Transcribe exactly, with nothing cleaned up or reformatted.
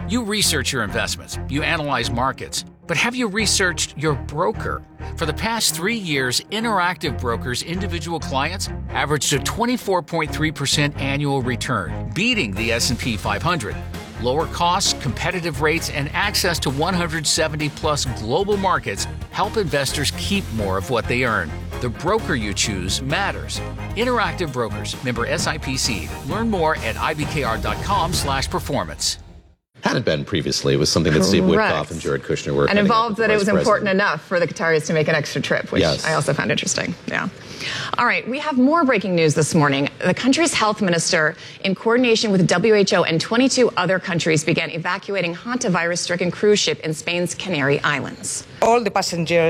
You research your investments, you analyze markets, but have you researched your broker? For the past three years, Interactive Brokers' individual clients averaged a twenty-four point three percent annual return, beating the S and P five hundred. Lower costs, competitive rates, and access to one hundred seventy plus global markets help investors keep more of what they earn. The broker you choose matters. Interactive Brokers, member S I P C. Learn more at I B K R dot com slash performance. Hadn't been previously. It was something that Steve Witkoff and Jared Kushner were. And involved that it was important enough for the Qataris to make an extra trip, which yes. I also found interesting. Yeah. All right. We have more breaking news this morning. The country's health minister, in coordination with W H O and twenty-two other countries, began evacuating hantavirus-stricken cruise ship in Spain's Canary Islands. All the passengers